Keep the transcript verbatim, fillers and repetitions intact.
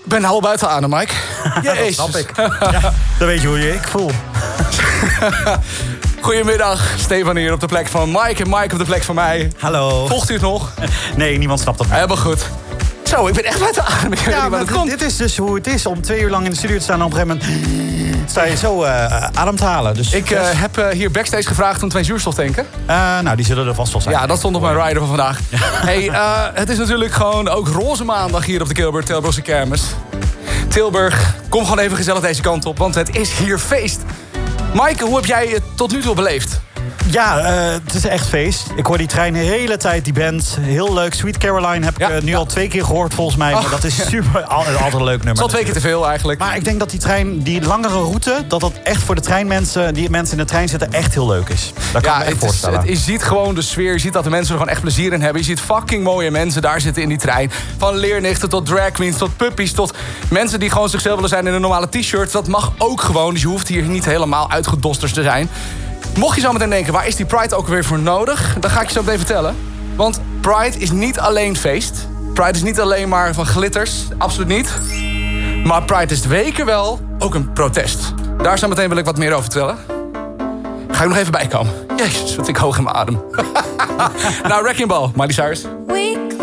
ben al buiten adem, Mike. Jezus. Dat snap ik. Ja, dan weet je hoe je ik voel. Goedemiddag, Stefan hier op de plek van Mike en Mike op de plek van mij. Hallo. Volgt u het nog? Nee, niemand snapt dat niet. Helemaal goed. Zo, ik ben echt buiten adem. Ik weet Ja, niet maar wat het dit, komt. dit is dus hoe het is om twee uur lang in de studio te staan... en op een gegeven moment sta je zo uh, adem te halen. Dus, Ik uh, dus... heb uh, hier backstage gevraagd om twee zuurstoftanken. Uh, nou, die zullen er vast wel zijn. Ja, dat stond op mijn rider van vandaag. Ja. Hey, uh, het is natuurlijk gewoon ook roze maandag hier op de Tilburg, Tilburgse kermis. Tilburg, kom gewoon even gezellig deze kant op, want het is hier feest. Mike, hoe heb jij het tot nu toe beleefd? Ja, uh, het is echt feest. Ik hoor die trein de hele tijd, die band. Heel leuk. Sweet Caroline heb ik ja, uh, nu ja. al twee keer gehoord volgens mij. Maar oh, dat is super, altijd een leuk nummer. Het is al twee keer te veel eigenlijk. Maar ik denk dat die trein, die langere route... dat dat echt voor de treinmensen, die mensen in de trein zitten, echt heel leuk is. Dat kan ja, ik me echt het voorstellen. Is, het, je ziet gewoon de sfeer. Je ziet dat de mensen er gewoon echt plezier in hebben. Je ziet fucking mooie mensen daar zitten in die trein. Van leernichten tot drag queens, tot puppies, tot mensen die gewoon zichzelf willen zijn in een normale t-shirt. Dat mag ook gewoon. Dus je hoeft hier niet helemaal uitgedosterd te zijn. Mocht je zo meteen denken, waar is die Pride ook weer voor nodig? Dan ga ik je zo meteen vertellen. Want Pride is niet alleen feest. Pride is niet alleen maar van glitters. Absoluut niet. Maar Pride is weken wel ook een protest. Daar zo meteen wil ik wat meer over vertellen. Ga ik nog even bijkomen. Jezus, wat ik hoog in mijn adem. Nou, Wrecking Ball, Miley Cyrus. We